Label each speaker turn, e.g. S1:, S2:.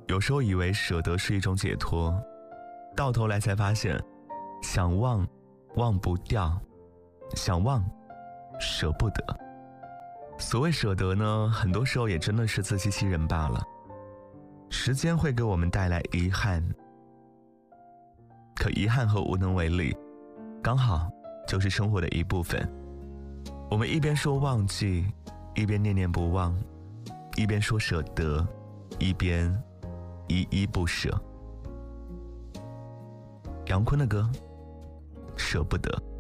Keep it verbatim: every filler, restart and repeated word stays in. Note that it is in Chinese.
S1: 有时候以为舍得是一种解脱，到头来才发现，想忘忘不掉，想忘舍不得。所谓舍得呢，很多时候也真的是自欺欺人罢了。时间会给我们带来遗憾，可遗憾和无能为力刚好就是生活的一部分。我们一边说忘记，一边念念不忘，一边说舍得，一边依依不舍。杨坤的歌，舍不得。